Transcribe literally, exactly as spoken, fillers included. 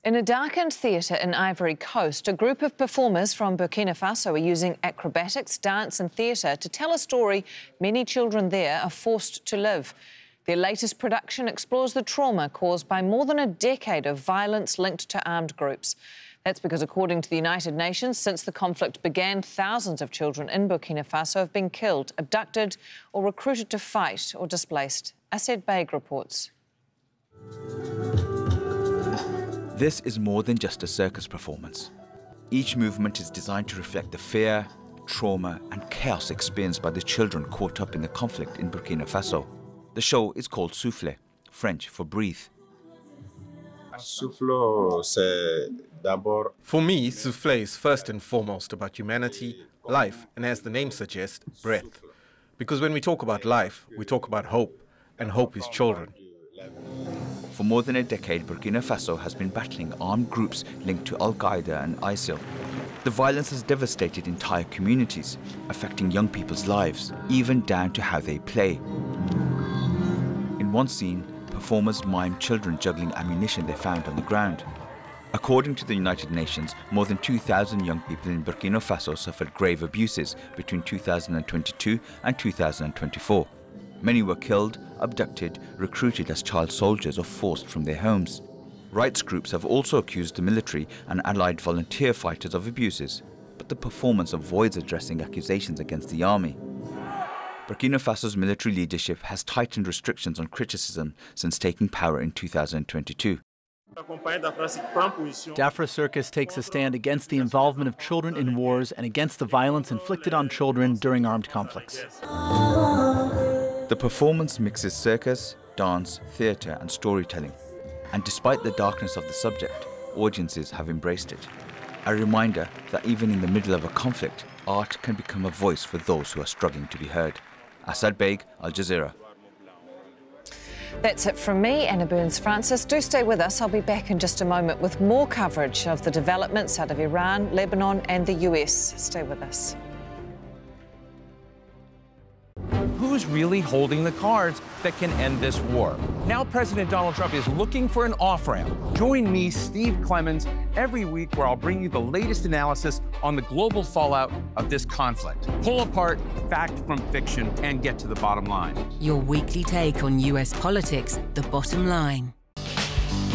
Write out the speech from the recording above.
In a darkened theatre in Ivory Coast, a group of performers from Burkina Faso are using acrobatics, dance and theatre to tell a story many children there are forced to live. Their latest production explores the trauma caused by more than a decade of violence linked to armed groups. That's because, according to the United Nations, since the conflict began, thousands of children in Burkina Faso have been killed, abducted or recruited to fight or displaced. Asad Baig reports. This is more than just a circus performance. Each movement is designed to reflect the fear, trauma and chaos experienced by the children caught up in the conflict in Burkina Faso. The show is called Souffle, French for breathe. For me, Souffle is first and foremost about humanity, life, and as the name suggests, breath. Because when we talk about life, we talk about hope, and hope is children. For more than a decade, Burkina Faso has been battling armed groups linked to Al-Qaeda and ISIL. The violence has devastated entire communities, affecting young people's lives, even down to how they play. In one scene, performers mime children juggling ammunition they found on the ground. According to the United Nations, more than two thousand young people in Burkina Faso suffered grave abuses between two thousand twenty-two and two thousand twenty-four. Many were killed, abducted, recruited as child soldiers or forced from their homes. Rights groups have also accused the military and allied volunteer fighters of abuses, but the performance avoids addressing accusations against the army. Burkina Faso's military leadership has tightened restrictions on criticism since taking power in two thousand twenty-two. D'Afra Circus takes a stand against the involvement of children in wars and against the violence inflicted on children during armed conflicts. The performance mixes circus, dance, theatre and storytelling. And despite the darkness of the subject, audiences have embraced it. A reminder that even in the middle of a conflict, art can become a voice for those who are struggling to be heard. Asad Baig, Al Jazeera. That's it from me, Anna Burns-Francis. Do stay with us. I'll be back in just a moment with more coverage of the developments out of Iran, Lebanon and the U S. Stay with us. Who's really holding the cards that can end this war? Now President Donald Trump is looking for an off-ramp. Join me, Steve Clemons, every week where I'll bring you the latest analysis on the global fallout of this conflict. Pull apart fact from fiction and get to the bottom line. Your weekly take on U S politics, The Bottom Line.